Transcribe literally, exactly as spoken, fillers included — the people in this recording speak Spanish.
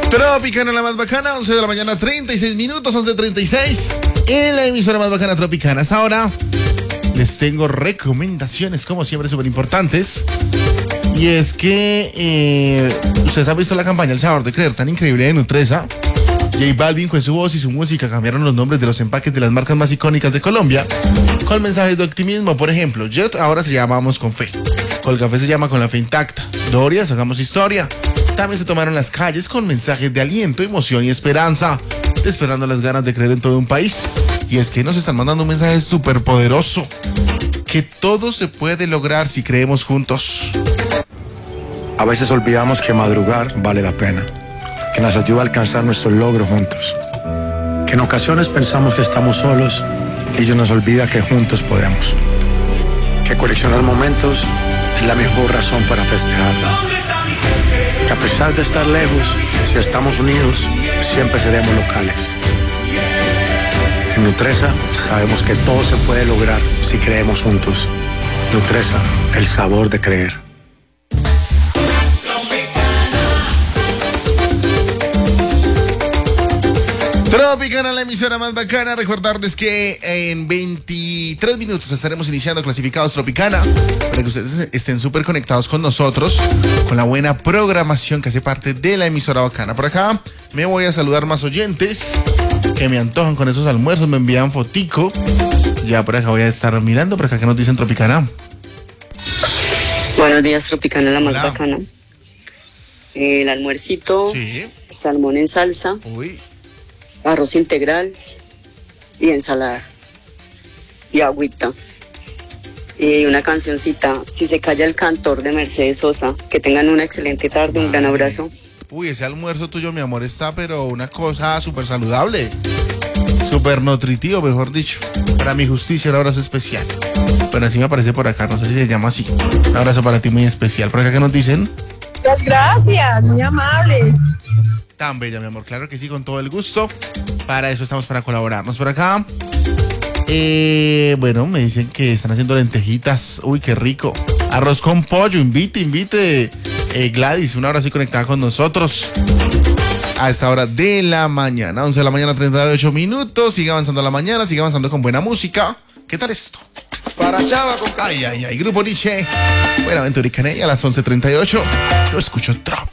Tropicana, la más bacana, once de la mañana, treinta y seis minutos, once treinta y seis. En la emisora más bacana Tropicana. Hasta ahora les tengo recomendaciones, como siempre, súper importantes. Y es que eh, ustedes han visto la campaña El Sabor de Creer, tan increíble de Nutresa. J Balvin con su voz y su música cambiaron los nombres de los empaques de las marcas más icónicas de Colombia con mensajes de optimismo. Por ejemplo, Jet ahora se llama Vamos con Fe. Colcafé se llama Con la Fe Intacta. Dorias, Hagamos Historia. También se tomaron las calles con mensajes de aliento, emoción y esperanza, despertando las ganas de creer en todo un país. Y es que nos están mandando un mensaje súper poderoso, que todo se puede lograr si creemos juntos. A veces olvidamos que madrugar vale la pena, que nos ayuda a alcanzar nuestros logros juntos, que en ocasiones pensamos que estamos solos y se nos olvida que juntos podemos, que coleccionar momentos es la mejor razón para festejarlo, que a pesar de estar lejos, si estamos unidos, siempre seremos locales. En Nutresa sabemos que todo se puede lograr si creemos juntos. Nutresa, el sabor de creer. Tropicana, la emisora más bacana. Recordarles que en veintitrés minutos estaremos iniciando Clasificados Tropicana, para que ustedes estén súper conectados con nosotros, con la buena programación que hace parte de la emisora bacana. Por acá me voy a saludar más oyentes que me antojan con esos almuerzos, me envían fotico. Ya por acá voy a estar mirando, por acá que nos dicen Tropicana. Buenos días, Tropicana, la más Hola. bacana. El almuercito, Sí. salmón en salsa, Uy. arroz integral y ensalada y agüita y una cancioncita, Si se calla el cantor, de Mercedes Sosa. Que tengan una excelente tarde, un gran abrazo. Uy, ese almuerzo tuyo, mi amor, está pero una cosa súper saludable, súper nutritivo, mejor dicho. Para mi justicia, un abrazo especial. Pero así me aparece por acá, no sé si se llama así. Un abrazo para ti muy especial. Por acá que nos dicen. Muchas gracias, muy amables. Tan bella, mi amor, claro que sí, con todo el gusto. Para eso estamos, para colaborarnos por acá. Eh, bueno, me dicen que están haciendo lentejitas. Uy, qué rico. Arroz con pollo, invite, invite. Eh, Gladys, una hora así conectada con nosotros a esta hora de la mañana, once de la mañana, treinta y ocho minutos. Sigue avanzando la mañana, sigue avanzando con buena música. ¿Qué tal esto? Para Chava con... Ay, ay, ay, Grupo Nietzsche. Buenaventura y Canella a las once treinta y ocho. Yo escucho Trop.